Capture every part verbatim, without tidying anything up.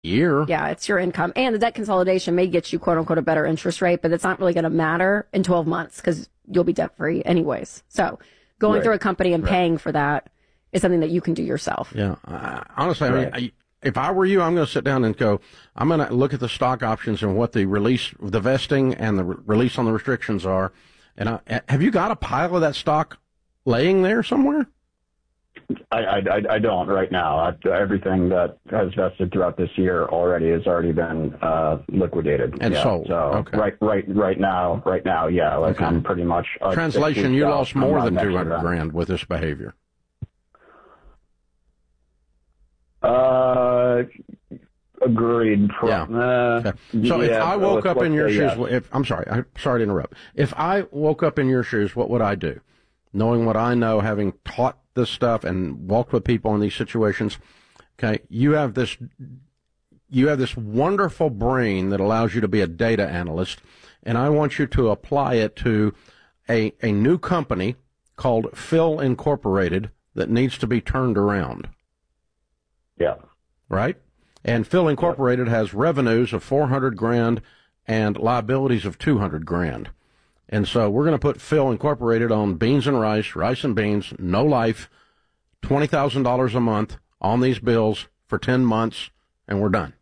year. Yeah, it's your income. And the debt consolidation may get you, quote unquote, a better interest rate, but it's not really going to matter in twelve months because you'll be debt free anyways. So going right. through a company and right. paying for that is something that you can do yourself. Yeah. Uh, honestly, right. I mean, I, if I were you, I'm going to sit down and go, I'm going to look at the stock options and what the release, the vesting and the re- release on the restrictions are. And I, have you got a pile of that stock laying there somewhere? I, I, I don't right now. I, everything that has vested throughout this year already has already been uh, liquidated and yeah, sold. So okay. right, right, right now, right now, yeah. Like okay. I'm pretty much uh, translation. You lost more than two hundred grand with this behavior. Uh, agreed. Pro- yeah. Uh, okay. So yeah, if I woke up in your shoes, yes. if I'm sorry, I'm sorry to interrupt. If I woke up in your shoes, what would I do? Knowing what I know, having taught this stuff and walked with people in these situations, okay, you have this, you have this wonderful brain that allows you to be a data analyst, and I want you to apply it to a a new company called Phil Incorporated that needs to be turned around. Yeah. Right? And Phil Incorporated yeah. has revenues of four hundred grand and liabilities of two hundred grand. And so we're going to put Phil Incorporated on beans and rice, rice and beans, no life, twenty thousand dollars a month on these bills for ten months, and we're done.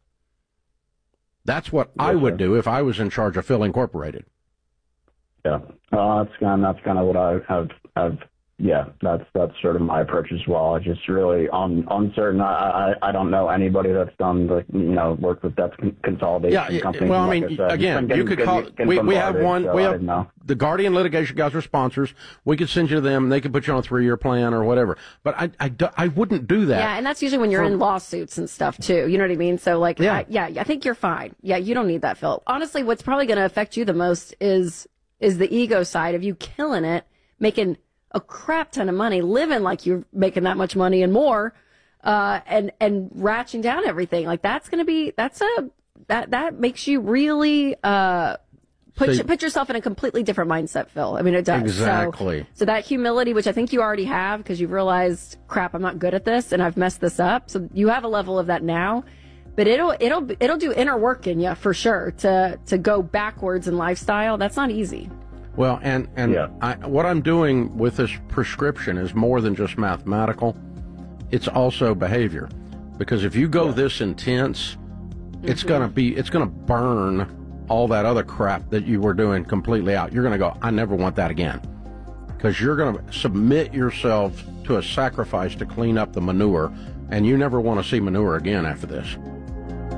That's what yes, I would sir. do if I was in charge of Phil Incorporated. Yeah, uh, that's kind of, that's kind of what I have, have yeah, that's that's sort of my approach as well. I just really un, uncertain. I, I I don't know anybody that's done the you know worked with debt consolidation yeah, companies. Well, I like mean, I said, again, you could call. We we have one. So we have the Guardian litigation guys are sponsors. We could send you to them. They could put you on a three year plan or whatever. But I, I, I wouldn't do that. Yeah, and that's usually when you're for, in lawsuits and stuff too. You know what I mean? So like, yeah, I, yeah, I think you're fine. Yeah, you don't need that, Phil. Honestly, what's probably going to affect you the most is is the ego side of you killing it, making a crap ton of money, living like you're making that much money and more, uh, and, and ratcheting down everything. Like that's going to be, that's a, that, that makes you really, uh, put, See, put yourself in a completely different mindset, Phil. I mean, it does. Exactly. So, so that humility, which I think you already have because you've realized, crap, I'm not good at this and I've messed this up. So you have a level of that now, but it'll, it'll, it'll do inner work in you for sure to, to go backwards in lifestyle. That's not easy. Well, and, and yeah. I, what I'm doing with this prescription is more than just mathematical. It's also behavior. Because if you go yeah. this intense, mm-hmm. it's going to be, it's going to burn all that other crap that you were doing completely out. You're going to go, I never want that again. Because you're going to submit yourself to a sacrifice to clean up the manure, and you never want to see manure again after this.